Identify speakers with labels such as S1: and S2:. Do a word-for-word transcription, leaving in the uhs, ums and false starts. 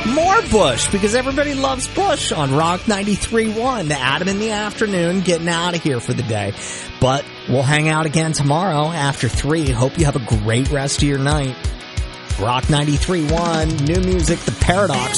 S1: More Bush, because everybody loves Bush on Rock ninety-three point one. Adam in the afternoon, getting out of here for the day. But we'll hang out again tomorrow after three. Hope you have a great rest of your night. Rock ninety-three point one, new music, The Paradox.